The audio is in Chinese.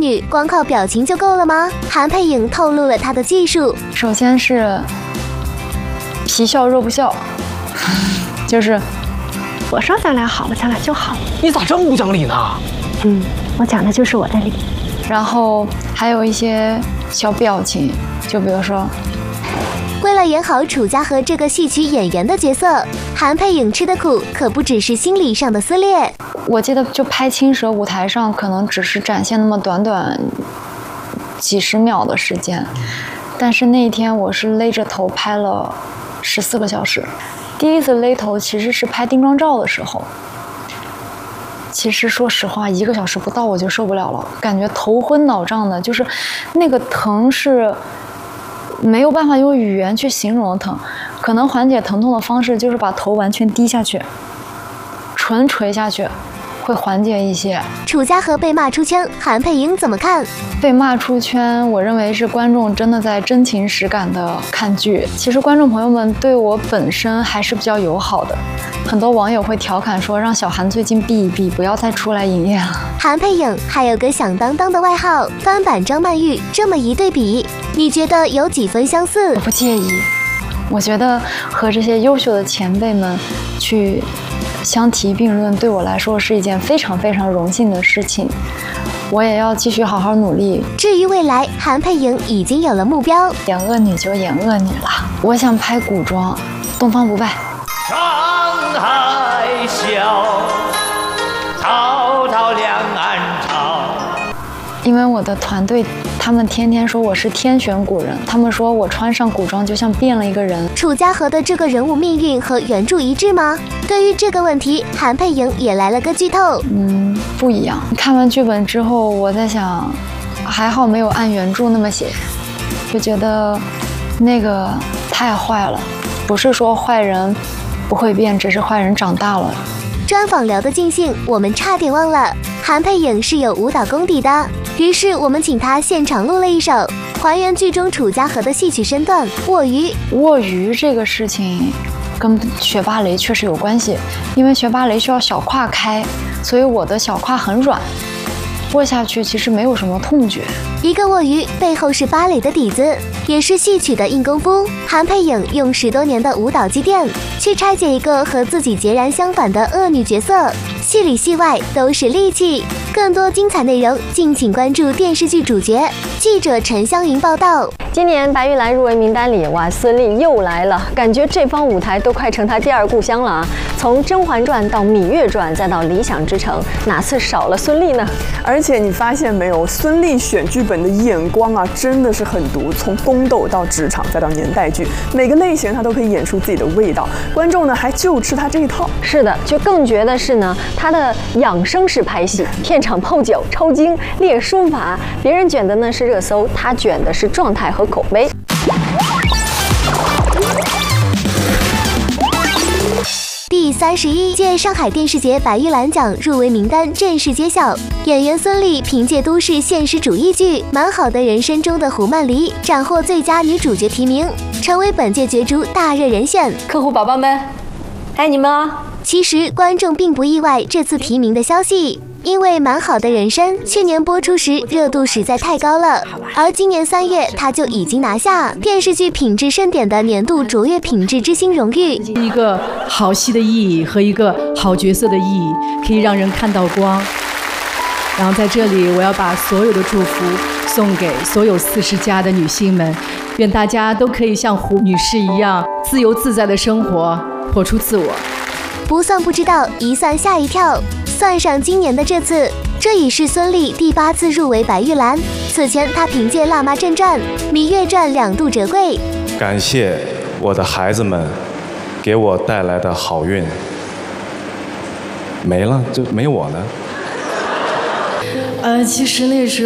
女，光靠表情就够了吗？韩佩颖透露了她的技术。 首先是皮笑肉不笑，就是我说咱俩好了，咱俩就好了。 你咋这么不讲理呢？ 我讲的就是我的理。 然后还有一些小表情，就比如说。 为了演好楚家和这个戏曲演员的角色，韩佩颖吃的苦可不只是心理上的撕裂。 我记得就拍《青蛇》舞台上，可能只是展现那么短短几十秒的时间，但是那一天我是勒着头拍了14个小时。第一次勒头其实是拍定妆照的时候，其实说实话1个小时不到我就受不了了，感觉头昏脑胀的，就是那个疼是没有办法用语言去形容的疼。可能缓解疼痛的方式就是把头完全低下去，唇垂下去，会缓解一些。 楚家和被骂出圈，韩佩颖怎么看？ 被骂出圈，我认为是观众真的在真情实感的看剧。其实观众朋友们对我本身还是比较友好的，很多网友会调侃说让小韩最近避一避，不要再出来营业了。 韩佩颖还有个响当当的外号“翻版张曼玉”，这么一对比，你觉得有几分相似？ 我不介意，我觉得和这些优秀的前辈们去相提并论，对我来说是一件非常非常荣幸的事情。我也要继续好好努力。 至于未来，韩佩颖已经有了目标， 演恶女就演恶女了。我想拍古装，东方不败。 上海笑，滔滔两岸潮。 因为我的团队他们天天说我是天选古人，他们说我穿上古装就像变了一个人。 楚家和的这个人物命运和原著一致吗？对于这个问题，韩佩颖也来了个剧透。 不一样。看完剧本之后，我在想，还好没有按原著那么写，就觉得那个太坏了。不是说坏人不会变，只是坏人长大了。 专访聊得尽兴，我们差点忘了，韩佩颖是有舞蹈功底的，于是我们请她现场录了一首，还原剧中楚家和的戏曲身段卧鱼。 卧鱼这个事情跟学芭蕾确实有关系，因为学芭蕾需要小胯开，所以我的小胯很软，卧下去其实没有什么痛觉。 一个卧鱼背后是芭蕾的底子，也是戏曲的硬功夫。韩佩颖用10多年的舞蹈积淀，去拆解一个和自己截然相反的恶女角色，戏里戏外都是利器。更多精彩内容，敬请关注电视剧主角。记者陈香云报道。 今年白玉兰入围名单里，哇，孙俪又来了，感觉这方舞台都快成她第二故乡了啊！从《甄嬛传》到《芈月传》，再到《理想之城》，哪次少了孙俪呢？ 而且你发现没有，孙俪选剧本的眼光啊，真的是很毒。从宫斗到职场，再到年代剧，每个类型她都可以演出自己的味道。观众呢还就吃她这一套。 是的，就更绝的是呢，她的养生式拍戏，片场泡脚、抄经、练书法，别人卷的呢是热搜，她卷的是状态和口碑。 第31届上海电视节白玉兰奖入围名单正式揭晓，演员孙俪凭借都市现实主义剧《蛮好的人生》中的胡曼梨斩获最佳女主角提名，成为本届角逐大热人选。 客户宝宝们，爱你们哦！ 其实观众并不意外这次提名的消息，因为《蛮好的人生》去年播出时热度实在太高了，而今年3月他就已经拿下电视剧品质盛典的年度卓越品质之星荣誉。 一个好戏的意义和一个好角色的意义，可以让人看到光。然后在这里，我要把所有的祝福送给所有40+的女性们，愿大家都可以像胡女士一样自由自在的生活，活出自我。 不算不知道，一算吓一跳。算上今年的这次，这已是孙俪第8次入围白玉兰。此前她凭借《辣妈正传》《芈月传》2度折桂。 感谢我的孩子们给我带来的好运。没了，就没我了。 其实那时